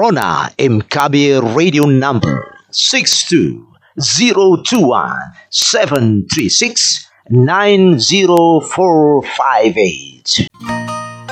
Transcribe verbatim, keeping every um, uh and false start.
Corona Mkabi radio number six two zero two one seven three six nine zero four five eight.